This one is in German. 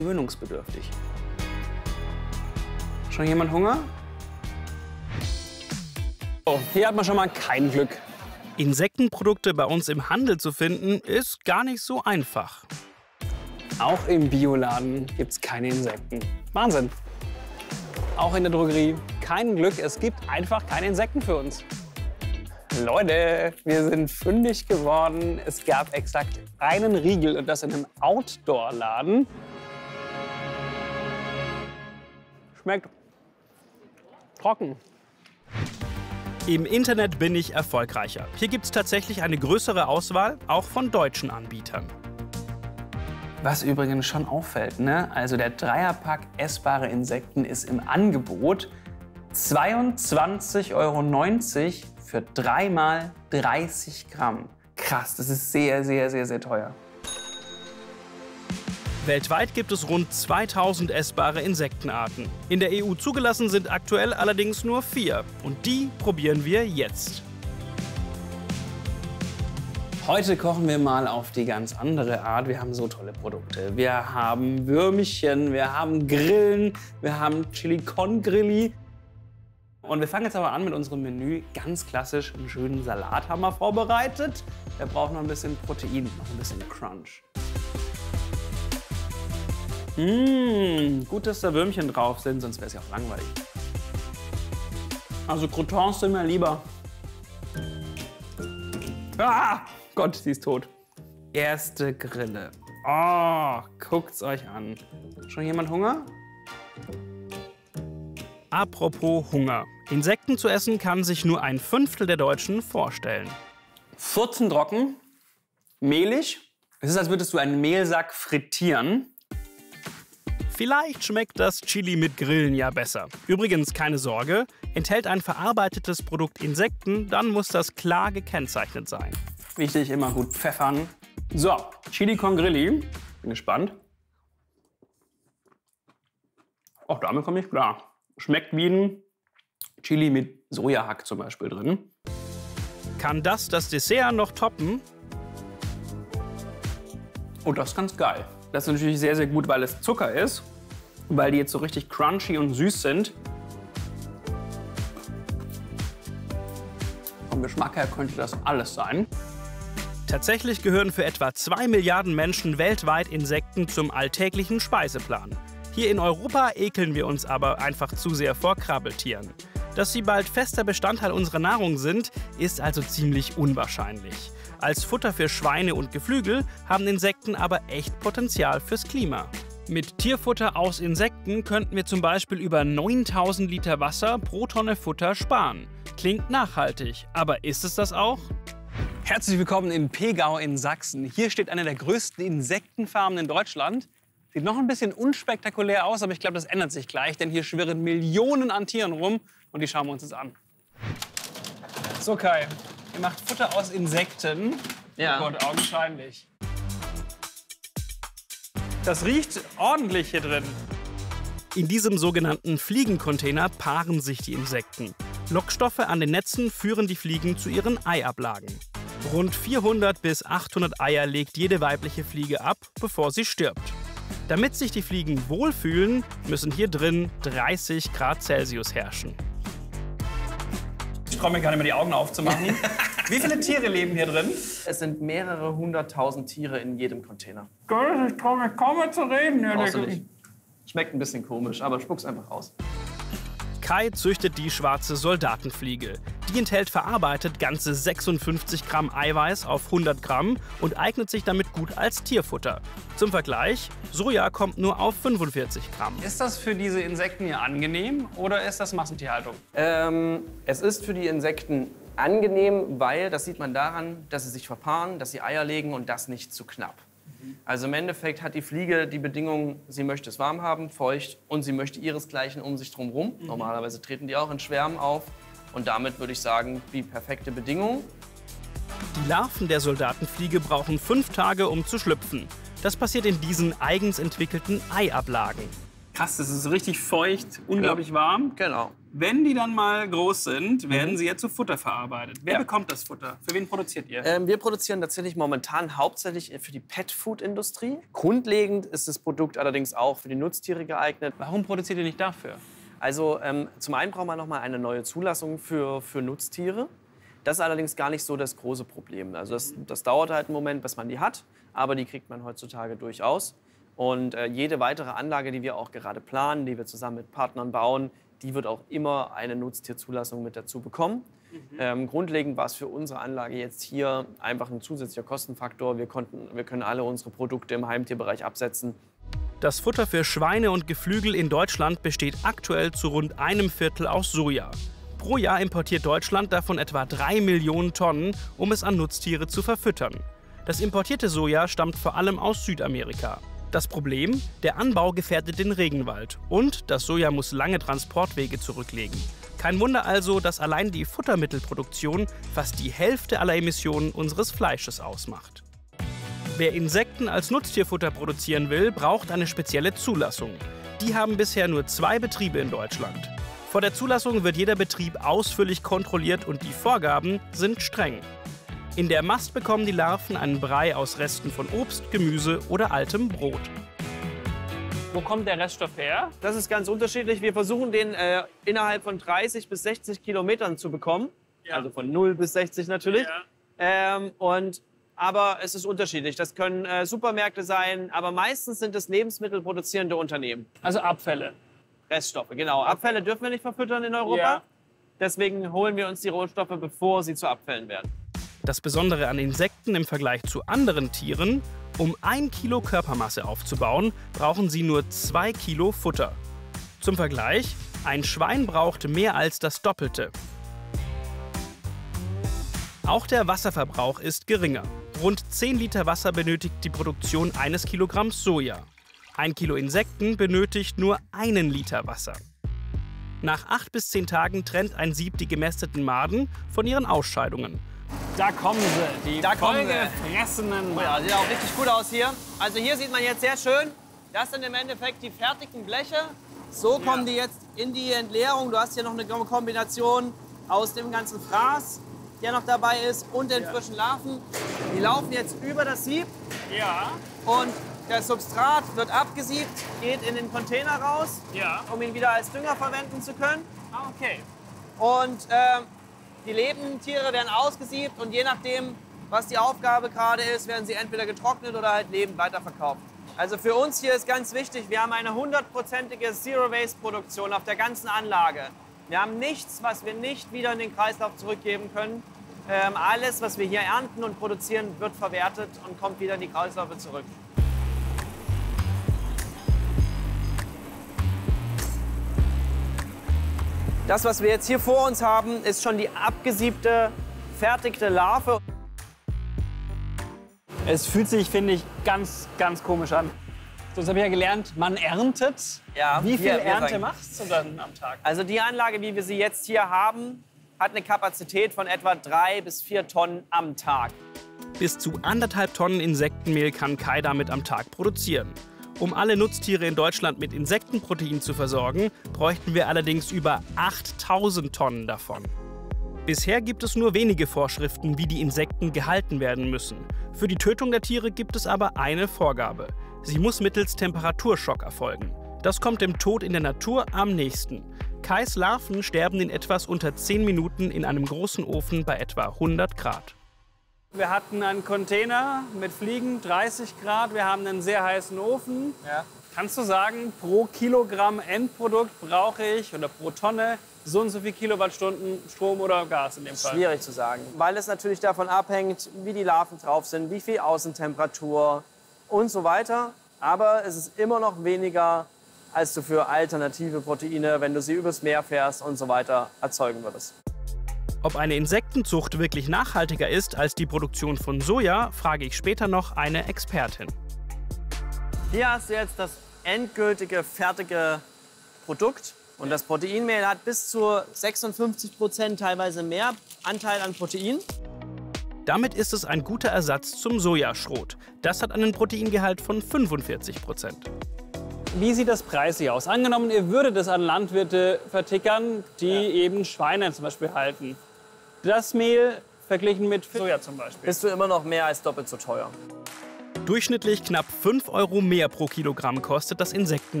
gewöhnungsbedürftig. Schon jemand Hunger? Oh, hier hat man schon mal kein Glück. Insektenprodukte bei uns im Handel zu finden, ist gar nicht so einfach. Auch im Bioladen gibt es keine Insekten. Wahnsinn. Auch in der Drogerie kein Glück, es gibt einfach keine Insekten für uns. Leute, wir sind fündig geworden. Es gab exakt einen Riegel und das in einem Outdoor-Laden. Schmeckt trocken. Im Internet bin ich erfolgreicher. Hier gibt es tatsächlich eine größere Auswahl, auch von deutschen Anbietern. Was übrigens schon auffällt, ne? Also der Dreierpack essbare Insekten ist im Angebot 22,90 € für 3 mal 30 Gramm. Krass, das ist sehr, sehr, sehr, sehr teuer. Weltweit gibt es rund 2000 essbare Insektenarten. In der EU zugelassen sind aktuell allerdings nur 4. Und die probieren wir jetzt. Heute kochen wir mal auf die ganz andere Art. Wir haben so tolle Produkte. Wir haben Würmchen, wir haben Grillen, wir haben Chili con Grilli. Und wir fangen jetzt aber an mit unserem Menü. Ganz klassisch einen schönen Salat haben wir vorbereitet. Wir brauchen noch ein bisschen Protein, noch ein bisschen Crunch. Gut, dass da Würmchen drauf sind, sonst wäre es ja auch langweilig. Also Croutons sind mir lieber. Ah, Gott, sie ist tot. Erste Grille. Oh, guckt's euch an. Schon jemand Hunger? Apropos Hunger. Insekten zu essen kann sich nur ein Fünftel der Deutschen vorstellen. Furzentrocken, mehlig. Es ist, als würdest du einen Mehlsack frittieren. Vielleicht schmeckt das Chili mit Grillen ja besser. Übrigens, keine Sorge, enthält ein verarbeitetes Produkt Insekten, dann muss das klar gekennzeichnet sein. Wichtig, immer gut pfeffern. So, Chili con Grilli. Bin gespannt. Auch damit komme ich klar. Schmeckt wie ein Chili mit Sojahack zum Beispiel drin. Kann das Dessert noch toppen? Oh, das ist ganz geil. Das ist natürlich sehr, sehr gut, weil es Zucker ist. Weil die jetzt so richtig crunchy und süß sind. Vom Geschmack her könnte das alles sein. Tatsächlich gehören für etwa 2 Milliarden Menschen weltweit Insekten zum alltäglichen Speiseplan. Hier in Europa ekeln wir uns aber einfach zu sehr vor Krabbeltieren. Dass sie bald fester Bestandteil unserer Nahrung sind, ist also ziemlich unwahrscheinlich. Als Futter für Schweine und Geflügel haben Insekten aber echt Potenzial fürs Klima. Mit Tierfutter aus Insekten könnten wir zum Beispiel über 9000 Liter Wasser pro Tonne Futter sparen. Klingt nachhaltig, aber ist es das auch? Herzlich willkommen in Pegau in Sachsen. Hier steht eine der größten Insektenfarmen in Deutschland. Sieht noch ein bisschen unspektakulär aus, aber ich glaube, das ändert sich gleich, denn hier schwirren Millionen an Tieren rum und die schauen wir uns jetzt an. So Kai, ihr macht Futter aus Insekten. Ja. Oh Gott, augenscheinlich. Das riecht ordentlich hier drin. In diesem sogenannten Fliegencontainer paaren sich die Insekten. Lockstoffe an den Netzen führen die Fliegen zu ihren Eiablagen. Rund 400 bis 800 Eier legt jede weibliche Fliege ab, bevor sie stirbt. Damit sich die Fliegen wohlfühlen, müssen hier drin 30 Grad Celsius herrschen. Ich traue mir gar nicht mehr die Augen aufzumachen. Wie viele Tiere leben hier drin? Es sind mehrere hunderttausend Tiere in jedem Container. Ich traue mich kaum mehr zu reden. Brauchst du nicht. Schmeckt ein bisschen komisch, aber spuck's einfach raus. Kai züchtet die schwarze Soldatenfliege. Die enthält verarbeitet ganze 56 Gramm Eiweiß auf 100 Gramm und eignet sich damit gut als Tierfutter. Zum Vergleich, Soja kommt nur auf 45 Gramm. Ist das für diese Insekten hier angenehm oder ist das Massentierhaltung? Es ist für die Insekten angenehm, weil, das sieht man daran, dass sie sich verpaaren, dass sie Eier legen und das nicht zu knapp. Also im Endeffekt hat die Fliege die Bedingung, sie möchte es warm haben, feucht und sie möchte ihresgleichen um sich drumherum. Normalerweise treten die auch in Schwärmen auf und damit würde ich sagen, die perfekte Bedingung. Die Larven der Soldatenfliege brauchen 5 Tage, um zu schlüpfen. Das passiert in diesen eigens entwickelten Eiablagen. Krass, das ist richtig feucht, unglaublich warm. Genau. Wenn die dann mal groß sind, werden sie ja zu Futter verarbeitet. Wer bekommt das Futter? Für wen produziert ihr? Wir produzieren tatsächlich momentan hauptsächlich für die Pet-Food-Industrie. Grundlegend ist das Produkt allerdings auch für die Nutztiere geeignet. Warum produziert ihr nicht dafür? Also zum einen braucht man noch mal eine neue Zulassung für Nutztiere. Das ist allerdings gar nicht so das große Problem. Also das dauert halt einen Moment, bis man die hat, aber die kriegt man heutzutage durchaus. Und jede weitere Anlage, die wir auch gerade planen, die wir zusammen mit Partnern bauen, die wird auch immer eine Nutztierzulassung mit dazu bekommen. Grundlegend war es für unsere Anlage jetzt hier einfach ein zusätzlicher Kostenfaktor. Wir können alle unsere Produkte im Heimtierbereich absetzen. Das Futter für Schweine und Geflügel in Deutschland besteht aktuell zu rund 1/4 aus Soja. Pro Jahr importiert Deutschland davon etwa 3 Millionen Tonnen, um es an Nutztiere zu verfüttern. Das importierte Soja stammt vor allem aus Südamerika. Das Problem? Der Anbau gefährdet den Regenwald und das Soja muss lange Transportwege zurücklegen. Kein Wunder also, dass allein die Futtermittelproduktion fast die Hälfte aller Emissionen unseres Fleisches ausmacht. Wer Insekten als Nutztierfutter produzieren will, braucht eine spezielle Zulassung. Die haben bisher nur 2 Betriebe in Deutschland. Vor der Zulassung wird jeder Betrieb ausführlich kontrolliert und die Vorgaben sind streng. In der Mast bekommen die Larven einen Brei aus Resten von Obst, Gemüse oder altem Brot. Wo kommt der Reststoff her? Das ist ganz unterschiedlich. Wir versuchen den innerhalb von 30 bis 60 Kilometern zu bekommen. Ja. Also von 0 bis 60 natürlich. Ja. Aber es ist unterschiedlich. Das können Supermärkte sein, aber meistens sind es lebensmittelproduzierende Unternehmen. Also Abfälle. Reststoffe, genau. Abfälle dürfen wir nicht verfüttern in Europa. Ja. Deswegen holen wir uns die Rohstoffe, bevor sie zu Abfällen werden. Das Besondere an Insekten im Vergleich zu anderen Tieren: Um 1 Kilo Körpermasse aufzubauen, brauchen sie nur 2 Kilo Futter. Zum Vergleich, ein Schwein braucht mehr als das Doppelte. Auch der Wasserverbrauch ist geringer. Rund 10 Liter Wasser benötigt die Produktion eines Kilogramms Soja. 1 Kilo Insekten benötigt nur 1 Liter Wasser. Nach 8 bis 10 Tagen trennt ein Sieb die gemästeten Maden von ihren Ausscheidungen. Da kommen sie, die Da kommen sie. vollgefressenen. Oh ja, sieht auch richtig gut aus hier. Also hier sieht man jetzt sehr schön, das sind im Endeffekt die fertigen Bleche. So kommen die jetzt in die Entleerung. Du hast hier noch eine Kombination aus dem ganzen Fraß, der noch dabei ist, und den frischen Larven. Die laufen jetzt über das Sieb Ja, und das Substrat wird abgesiebt, geht in den Container raus, ja. um ihn wieder als Dünger verwenden zu können. Ah, okay. Und die lebenden Tiere werden ausgesiebt und je nachdem, was die Aufgabe gerade ist, werden sie entweder getrocknet oder halt lebend weiterverkauft. Also für uns hier ist ganz wichtig, wir haben eine 100%ige Zero-Waste-Produktion auf der ganzen Anlage. Wir haben nichts, was wir nicht wieder in den Kreislauf zurückgeben können. Alles, was wir hier ernten und produzieren, wird verwertet und kommt wieder in die Kreisläufe zurück. Das, was wir jetzt hier vor uns haben, ist schon die abgesiebte, fertigte Larve. Es fühlt sich, finde ich, ganz, ganz komisch an. So, jetzt habe ich ja gelernt, man erntet. Ja, Wie viel wir Ernte sagen- machst du dann am Tag? Also die Anlage, wie wir sie jetzt hier haben, hat eine Kapazität von etwa 3 bis 4 Tonnen am Tag. Bis zu 1,5 Tonnen Insektenmehl kann Kai damit am Tag produzieren. Um alle Nutztiere in Deutschland mit Insektenprotein zu versorgen, bräuchten wir allerdings über 8000 Tonnen davon. Bisher gibt es nur wenige Vorschriften, wie die Insekten gehalten werden müssen. Für die Tötung der Tiere gibt es aber eine Vorgabe. Sie muss mittels Temperaturschock erfolgen. Das kommt dem Tod in der Natur am nächsten. Kais Larven sterben in etwas unter 10 Minuten in einem großen Ofen bei etwa 100 Grad. Wir hatten einen Container mit Fliegen, 30 Grad. Wir haben einen sehr heißen Ofen. Ja. Kannst du sagen, pro Kilogramm Endprodukt brauche ich oder pro Tonne so und so viel Kilowattstunden Strom oder Gas in dem Fall? Schwierig zu sagen, weil es natürlich davon abhängt, wie die Larven drauf sind, wie viel Außentemperatur und so weiter. Aber es ist immer noch weniger, als du für alternative Proteine, wenn du sie übers Meer fährst und so weiter, erzeugen würdest. Ob eine Insektenzucht wirklich nachhaltiger ist als die Produktion von Soja, frage ich später noch eine Expertin. Hier hast du jetzt das endgültige, fertige Produkt. Und das Proteinmehl hat bis zu 56%, teilweise mehr Anteil an Protein. Damit ist es ein guter Ersatz zum Sojaschrot. Das hat einen Proteingehalt von 45%. Wie sieht das preislich aus? Angenommen, ihr würdet es an Landwirte vertickern, die eben Schweine zum Beispiel halten. Das Mehl verglichen mit Soja zum Beispiel. Bist du immer noch mehr als doppelt so teuer. Durchschnittlich knapp 5 € mehr pro Kilogramm kostet das Insektenmehl